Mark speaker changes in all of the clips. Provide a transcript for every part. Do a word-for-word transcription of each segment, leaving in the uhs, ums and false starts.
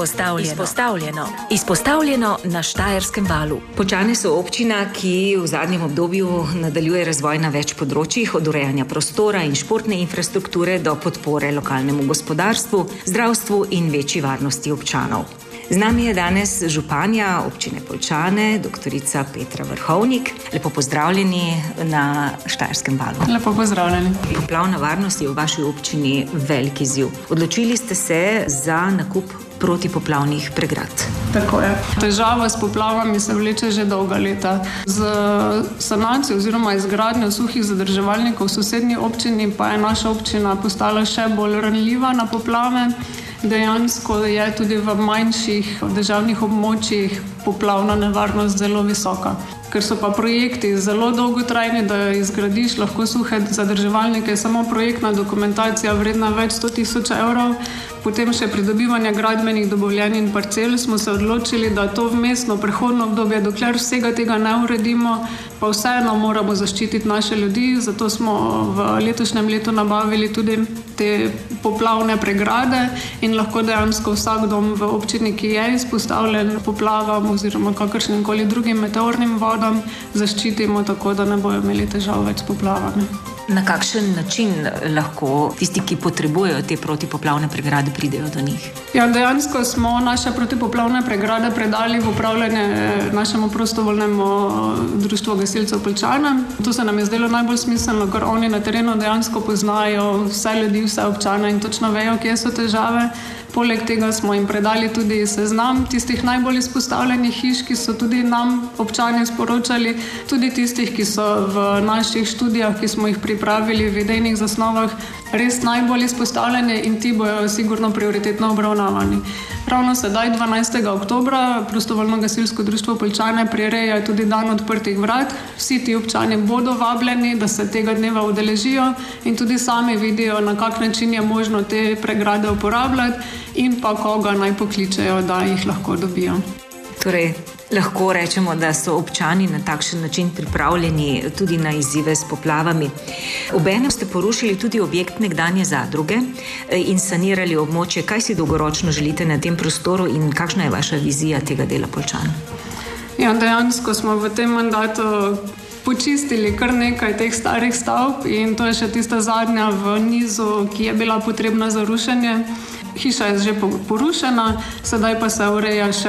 Speaker 1: Izpostavljeno. Izpostavljeno. Izpostavljeno na Štajerskem valu.
Speaker 2: Poljčane so občina, ki v zadnjem obdobju nadaljuje razvoj na več področjih, od urejanja prostora in športne infrastrukture do podpore lokalnemu gospodarstvu, zdravstvu in večji varnosti občanov. Z nami je danes županja občine Poljčane, doktorica Petra Vrhovnik. Lepo pozdravljeni na Štajerskem valu.
Speaker 3: Lepo pozdravljeni.
Speaker 2: Poplavna varnost je v vaši občini velik izziv. Odločili ste se za nakup protipoplavnih pregrad.
Speaker 3: Tako je. Težava s poplavami se vleče že dolga leta. Z sanacijo oziroma izgradnjo suhih zadrževalnikov v sosednji občini pa je naša občina postala še bolj ranljiva na poplave. Dejansko je tudi v manjših državnih območjih poplavna nevarnost zelo visoka. Ker so pa projekti zelo dolgotrajni, da izgradiš lahko suhe zadrževalnike, samo projektna dokumentacija vredna več sto tisoč evrov, potem še pridobivanje gradbenih dovoljenj in parcel, smo se odločili, da to vmesno prehodno obdobje, dokler vsega tega ne uredimo, pa vseeno moramo zaščititi naše ljudi, zato smo v letošnjem letu nabavili tudi te poplavne pregrade in lahko dejansko vsak dom v občini, ki je izpostavljen poplavam oziroma kakršnim koli drugim meteornim vodam, zaščitimo tako, da ne bojo imeli težav več s poplavami.
Speaker 2: Na kakšen način lahko tisti, ki potrebujejo te protipoplavne pregrade, pridejo do njih?
Speaker 3: Ja, dejansko smo naše protipoplavne pregrade predali v upravljanje našemu prostovoljnemu društvu gasilcev Poljčane. To se nam je zdelo najbolj smiselno, ker oni na terenu dejansko poznajo vse ljudi, vse občane in točno vejo, kje so težave. Poleg tega smo jim predali tudi seznam tistih najbolj izpostavljenih hiš, ki so tudi nam občani sporočali, tudi tistih, ki so v naših študijah, ki smo jih pripravili v idejnih zasnovah, res najbolj izpostavljeni in ti bojo sigurno prioritetno obravnavani. Ravno sedaj, dvanajstega oktobra, prostovoljno gasilsko društvo Poljčane prireja tudi dan odprtih vrat. Vsi ti občani bodo vabljeni, da se tega dneva udeležijo in tudi sami vidijo, na kak način je možno te pregrade uporabljati in pa koga naj pokličejo, da jih lahko dobijo.
Speaker 2: Torej, lahko rečemo, da so občani na takšen način pripravljeni tudi na izzive s poplavami. Obenem ste porušili tudi objekt nekdanje zadruge in sanirali območje. Kaj si dolgoročno želite na tem prostoru in kakšna je vaša vizija tega dela Poljčan?
Speaker 3: Ja, dejansko smo v tem mandatu počistili kar nekaj teh starih stavb in to je še tista zadnja v nizu, ki je bila potrebna za rušenje. Hiša je že porušena, sedaj pa se ureja še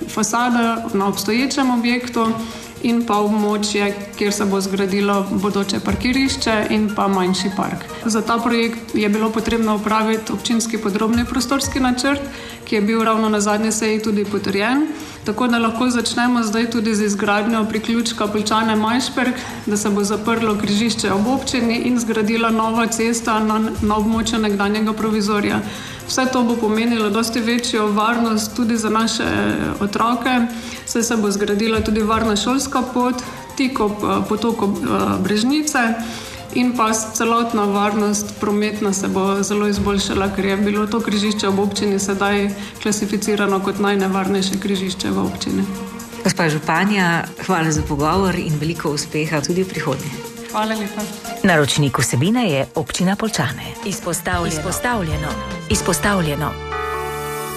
Speaker 3: fasada na obstoječem objektu in pa območje, kjer se bo zgradilo bodoče parkirišče in pa manjši park. Za ta projekt je bilo potrebno upraviti občinski podrobni prostorski načrt, ki je bil ravno na zadnji seji tudi potrjen, tako da lahko začnemo zdaj tudi z izgradnjo priključka Poljčane-Majšperk, da se bo zaprlo križišče ob občini in zgradila nova cesta na, na območju nekdanjega provizorja. Vse to bo pomenilo dosti večjo varnost tudi za naše otroke, saj se bo zgradila tudi varna šolska pot, tik ob potoku Brežnice in pa celotna varnost prometna se bo zelo izboljšala, ker je bilo to križišče ob občini sedaj klasificirano kot najnevarnejše križišče v občini.
Speaker 2: Gospa županja, hvala za pogovor in veliko uspeha tudi v prihodnje.
Speaker 3: Hvala lepa.
Speaker 1: Naročnik vsebine je občina Poljčane. Izpostavljeno. Izpostavljeno. Izpostavljeno.